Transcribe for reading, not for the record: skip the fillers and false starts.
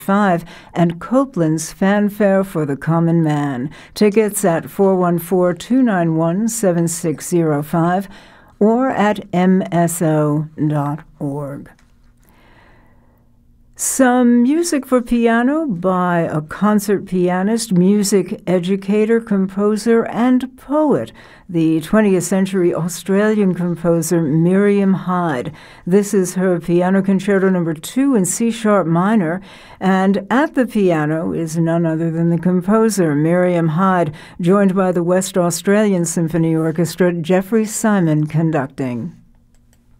5, and Copeland's Fanfare for the Common Man. Tickets at 414-291-7605 or at mso.org. Some music for piano by a concert pianist, music educator, composer, and poet, the 20th century Australian composer Miriam Hyde. This is her Piano Concerto No. 2 in C-sharp minor, and at the piano is none other than the composer, Miriam Hyde, joined by the West Australian Symphony Orchestra, Jeffrey Simon conducting.